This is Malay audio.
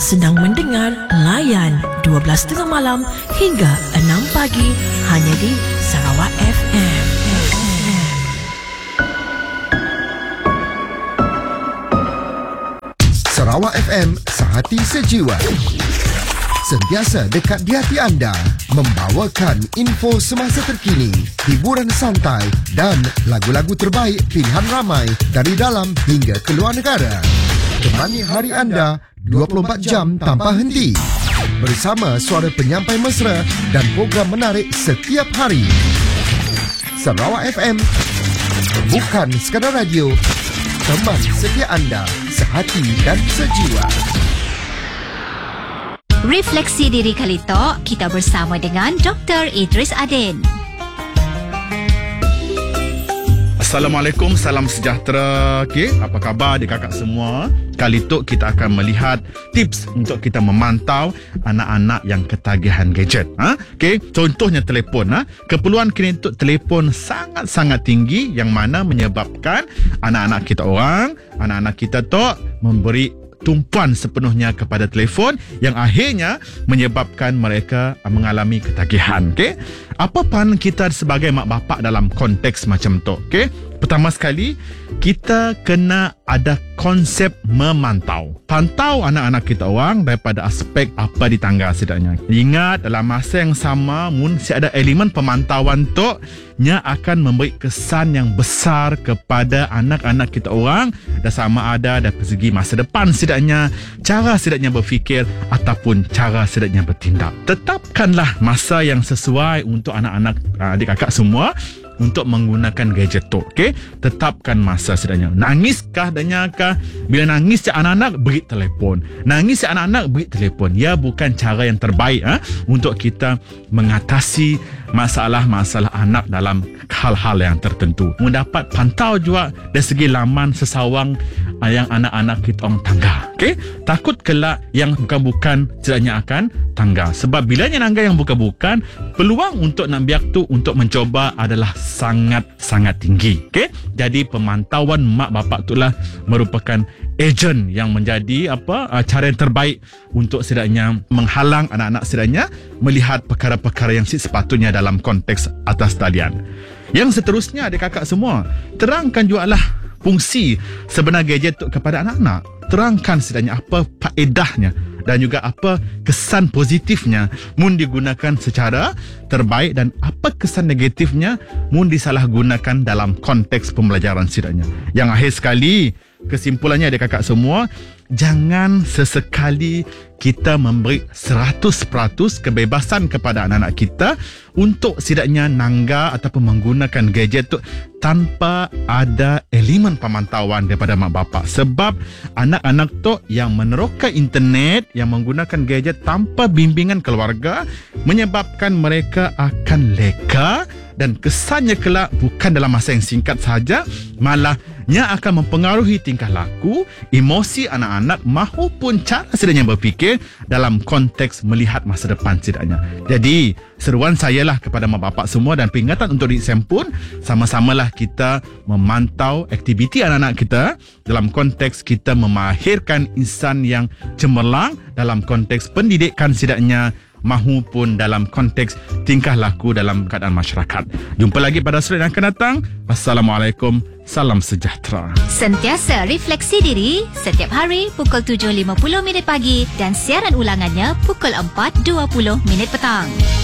sedang mendengar Layan 12.30 malam hingga 6 pagi hanya di Sarawak FM. Sarawak FM, sehati sejiwa. Sentiasa dekat di hati anda, membawakan info semasa terkini, hiburan santai dan lagu-lagu terbaik pilihan ramai dari dalam hingga keluar negara. Temani hari anda 24 jam tanpa henti. Bersama suara penyampai mesra dan program menarik setiap hari. Sarawak FM, bukan sekadar radio, teman setia anda, sehati dan sejiwa. Refleksi diri kali tok, kita bersama dengan Dr. Idris Adin. Assalamualaikum, salam sejahtera. Okey, apa khabar adik kakak semua? Kali tok kita akan melihat tips untuk kita memantau anak-anak yang ketagihan gadget. Okey, contohnya telefon. Keperluan kini untuk telefon sangat-sangat tinggi yang mana menyebabkan anak-anak kita tok memberi tumpuan sepenuhnya kepada telefon yang akhirnya menyebabkan mereka mengalami ketagihan. Okey, apa peranan kita sebagai mak bapak dalam konteks macam tu? Okey, pertama sekali kita kena ada konsep memantau. Pantau anak-anak kita orang daripada aspek apa di tangga setidaknya. Ingat dalam masa yang sama si ada elemen pemantauan tu nya akan memberi kesan yang besar kepada anak-anak kita orang dan sama ada dari segi masa depan setidaknya, cara setidaknya berfikir ataupun cara setidaknya bertindak. Tetapkanlah masa yang sesuai untuk anak-anak adik kakak semua untuk menggunakan gadget tu. Okey, tetapkan masa setidaknya. Nangiskah danyakah? Bila nangis si anak-anak, beri telefon. Nangis si anak-anak, beri telefon. Ya, bukan cara yang terbaik untuk kita mengatasi masalah-masalah anak dalam hal-hal yang tertentu. Mendapat pantau juga dari segi laman sesawang yang anak-anak kita orang tangga. Okey, takut kelak yang bukan-bukan setidaknya akan tangga. Sebab bilanya nangga yang bukan-bukan, peluang untuk nak biak tu untuk mencoba adalah sangat-sangat tinggi. Okey, jadi pemantauan mak bapak itulah merupakan ejen yang menjadi cara yang terbaik untuk setidaknya menghalang anak-anak setidaknya melihat perkara-perkara yang sepatutnya dalam konteks atas talian. Yang seterusnya adik kakak semua, terangkan jugalah fungsi sebenar gadget tu kepada anak-anak. Terangkan setidaknya apa faedahnya dan juga apa kesan positifnya mun digunakan secara terbaik dan apa kesan negatifnya mun disalahgunakan dalam konteks pembelajaran setidaknya. Yang akhir sekali, kesimpulannya adik kakak semua, jangan sesekali kita memberi 100% kebebasan kepada anak-anak kita untuk setidaknya nangga ataupun menggunakan gadget tu tanpa ada elemen pemantauan daripada mak bapak. Sebab anak-anak tu yang meneroka internet, yang menggunakan gadget tanpa bimbingan keluarga, menyebabkan mereka akan leka dan kesannya kelak bukan dalam masa yang singkat sahaja, malahnya akan mempengaruhi tingkah laku, emosi anak-anak mahupun cara setidaknya berfikir dalam konteks melihat masa depan setidaknya. Jadi, seruan saya lah kepada mak bapak semua dan peringatan untuk diri saya pun, sama-samalah kita memantau aktiviti anak-anak kita dalam konteks kita memahirkan insan yang cemerlang dalam konteks pendidikan setidaknya, mahupun dalam konteks tingkah laku dalam keadaan masyarakat. Jumpa lagi pada sore yang akan datang. Wassalamualaikum, salam sejahtera. Sentiasa refleksi diri setiap hari pukul 7.50 pagi dan siaran ulangannya pukul 4.20 petang.